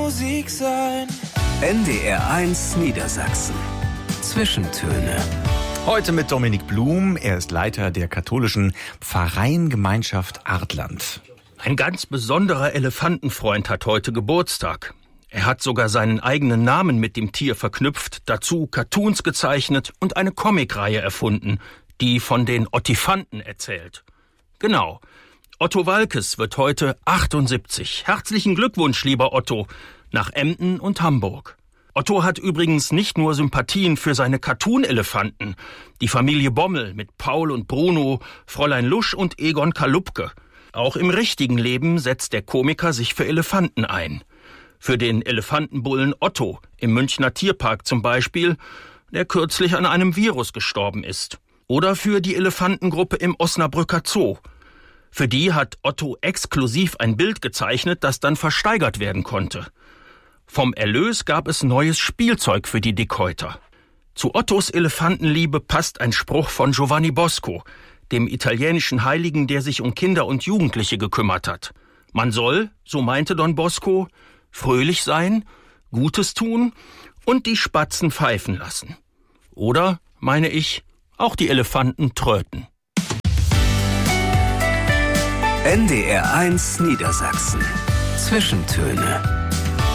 Musik sein. NDR1 Niedersachsen. Zwischentöne. Heute mit Dominik Blum. Er ist Leiter der katholischen Pfarreiengemeinschaft Artland. Ein ganz besonderer Elefantenfreund hat heute Geburtstag. Er hat sogar seinen eigenen Namen mit dem Tier verknüpft, dazu Cartoons gezeichnet und eine Comicreihe erfunden, die von den Ottifanten erzählt. Genau. Otto Waalkes wird heute 78. Herzlichen Glückwunsch, lieber Otto, nach Emden und Hamburg. Otto hat übrigens nicht nur Sympathien für seine Cartoon-Elefanten, die Familie Bommel mit Paul und Bruno, Fräulein Lusch und Egon Kalupke. Auch im richtigen Leben setzt der Komiker sich für Elefanten ein. Für den Elefantenbullen Otto im Münchner Tierpark zum Beispiel, der kürzlich an einem Virus gestorben ist. Oder für die Elefantengruppe im Osnabrücker Zoo. Für die hat Otto exklusiv ein Bild gezeichnet, das dann versteigert werden konnte. Vom Erlös gab es neues Spielzeug für die Dickhäuter. Zu Ottos Elefantenliebe passt ein Spruch von Giovanni Bosco, dem italienischen Heiligen, der sich um Kinder und Jugendliche gekümmert hat. Man soll, so meinte Don Bosco, fröhlich sein, Gutes tun und die Spatzen pfeifen lassen. Oder, meine ich, auch die Elefanten tröten. NDR1 Niedersachsen. Zwischentöne.